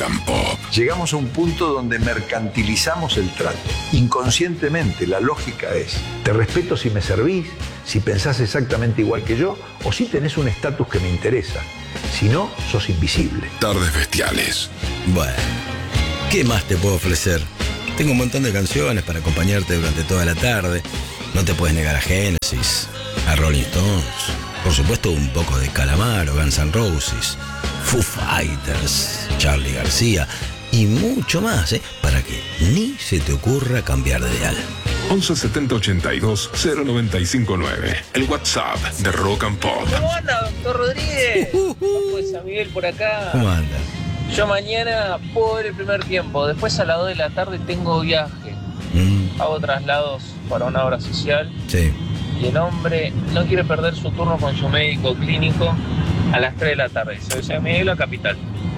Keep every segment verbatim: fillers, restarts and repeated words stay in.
Rock and Pop. Llegamos a un punto donde mercantilizamos el trato. Inconscientemente, la lógica es: te respeto si me servís, si pensás exactamente igual que yo, o si tenés un estatus que me interesa. Si no, sos invisible. Tardes Bestiales. Bueno, ¿qué más te puedo ofrecer? Tengo un montón de canciones para acompañarte durante toda la tarde. No te puedes negar a Genesis, a Rolling Stones, por supuesto un poco de Calamaro, Guns N' Roses, Foo Fighters, Charly García y mucho más, ¿eh? Para que ni se te ocurra cambiar de dial. once setenta ochenta y dos cero noventa y cinco nueve. El WhatsApp de Rock and Pop. ¿Cómo anda, doctor Rodríguez? ¿Cómo es San Miguel por acá? ¿Cómo anda? Yo mañana puedo ver el primer tiempo. Después a las dos de la tarde tengo viaje. Mm, Hago traslados para una obra social. sí. Y el hombre no quiere perder su turno con su médico clínico a las tres de la tarde. Soy San Miguel, la capital.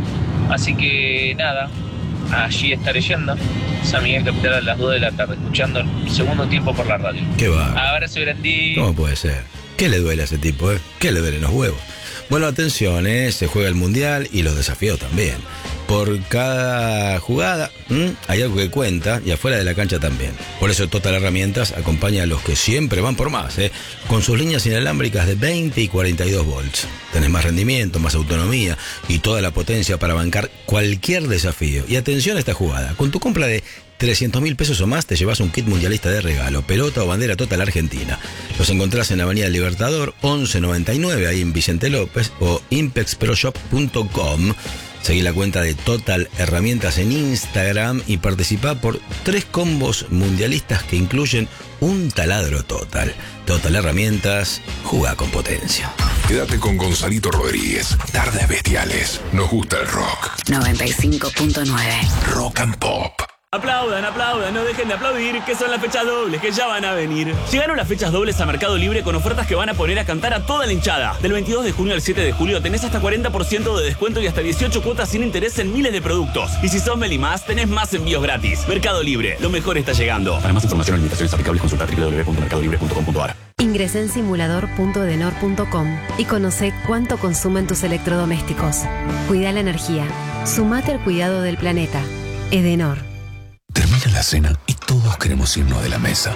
Así que nada, allí estaré yendo. San Miguel, capital, a las dos de la tarde, escuchando el segundo tiempo por la radio. Qué va. Abrazo grande. ¿Cómo puede ser? ¿Qué le duele a ese tipo, eh? ¿Qué le duelen los huevos? Bueno, atención, ¿eh? Se juega el Mundial y los desafíos también. Por cada jugada ¿m? hay algo que cuenta, y afuera de la cancha también. Por eso Total Herramientas acompaña a los que siempre van por más, ¿eh? Con sus líneas inalámbricas de veinte y cuarenta y dos volts. Tenés más rendimiento, más autonomía y toda la potencia para bancar cualquier desafío. Y atención a esta jugada. Con tu compra de trescientos mil pesos o más te llevas un kit mundialista de regalo, pelota o bandera Total Argentina. Los encontrás en Avenida Libertador once noventa y nueve, ahí en Vicente López, o impex pro shop punto com. Seguí la cuenta de Total Herramientas en Instagram y participá por tres combos mundialistas que incluyen un taladro Total. Total Herramientas, jugá con potencia. Quédate con Gonzalito Rodríguez. Tardes Bestiales. Nos gusta el rock. noventa y cinco punto nueve. Rock and Pop. Aplaudan, aplaudan, no dejen de aplaudir, que son las fechas dobles, que ya van a venir. Llegaron las fechas dobles a Mercado Libre con ofertas que van a poner a cantar a toda la hinchada. Del veintidós de junio al siete de julio tenés hasta cuarenta por ciento de descuento y hasta dieciocho cuotas sin interés en miles de productos. Y si sos Meli Más, tenés más envíos gratis. Mercado Libre, lo mejor está llegando. Para más información o limitaciones aplicables, consulta doble u doble u doble u punto mercado libre punto com punto a r. Ingresá en simulador punto edenor punto com y conoce cuánto consumen tus electrodomésticos. Cuida la energía. Sumate al cuidado del planeta. Edenor. Termina la cena y todos queremos irnos de la mesa.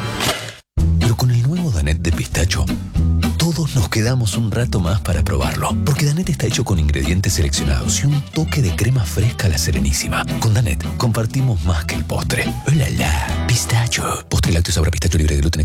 Pero con el nuevo Danette de pistacho, todos nos quedamos un rato más para probarlo. Porque Danette está hecho con ingredientes seleccionados y un toque de crema fresca a la Serenísima. Con Danette compartimos más que el postre. ¡Oh, la, la! Pistacho. Postre lácteo sabor a pistacho libre de gluten.